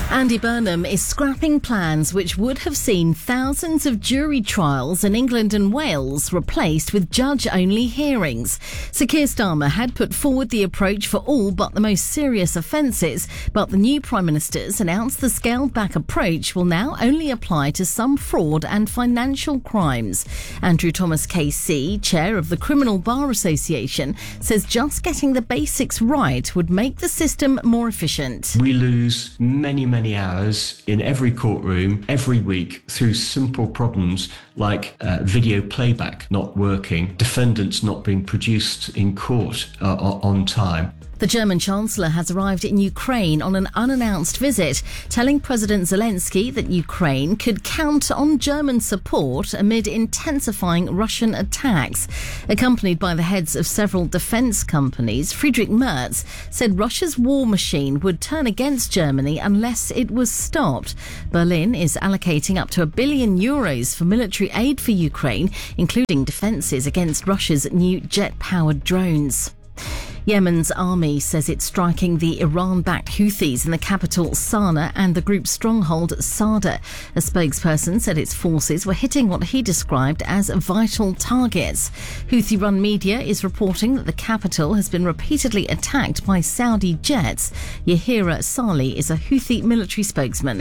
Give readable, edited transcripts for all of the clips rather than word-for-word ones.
Andy Burnham is scrapping plans which would have seen thousands of jury trials in England and Wales replaced with judge-only hearings. Sir Keir Starmer had put forward the approach for all but the most serious offences, but the new Prime Minister's announced the scaled-back approach will now only apply to some fraud and financial crimes. Andrew Thomas KC, chair of the Criminal Bar Association, says just getting the basics right would make the system more efficient. We lose many hours in every courtroom every week through simple problems like video playback not working, defendants not being produced in court on time. The German Chancellor has arrived in Ukraine on an unannounced visit, telling President Zelensky that Ukraine could count on German support amid intensifying Russian attacks. Accompanied by the heads of several defence companies, Friedrich Merz said Russia's war machine would turn against Germany unless it was stopped. Berlin is allocating up to €1 billion for military aid for Ukraine, including defences against Russia's new jet-powered drones. Yemen's army says it's striking the Iran-backed Houthis in the capital Sana'a and the group's stronghold Sada. A spokesperson said its forces were hitting what he described as vital targets. Houthi-run media is reporting that the capital has been repeatedly attacked by Saudi jets. Yahira Salih is a Houthi military spokesman. The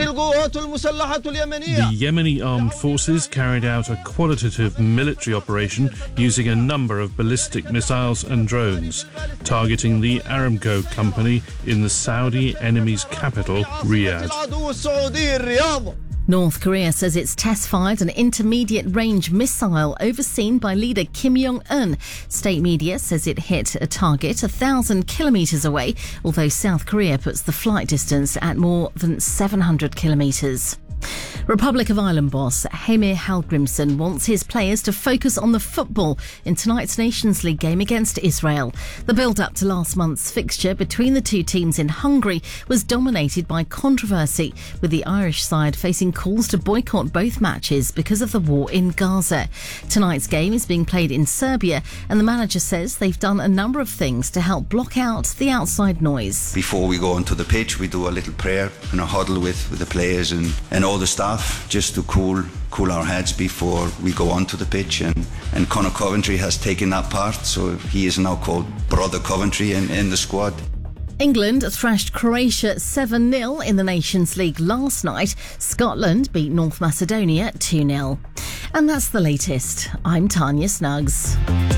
Yemeni armed forces carried out a qualitative military operation using a number of ballistic missiles and drones, targeting the Aramco company in the Saudi enemy's capital, Riyadh. North Korea says it's test-fired an intermediate-range missile overseen by leader Kim Jong-un. State media says it hit a target 1,000 kilometres away, although South Korea puts the flight distance at more than 700 kilometres. Republic of Ireland boss Heimir Hallgrímsson wants his players to focus on the football in tonight's Nations League game against Israel. The build-up to last month's fixture between the two teams in Hungary was dominated by controversy, with the Irish side facing calls to boycott both matches because of the war in Gaza. Tonight's game is being played in Serbia, and the manager says they've done a number of things to help block out the outside noise. Before we go onto the pitch, we do a little prayer and a huddle with the players and all the staff, just to cool our heads before we go onto the pitch. And Conor Coventry has taken that part, so he is now called Brother Coventry in the squad. England thrashed Croatia 7-0 in the Nations League last night. Scotland beat North Macedonia 2-0. And that's the latest. I'm Tanya Snuggs.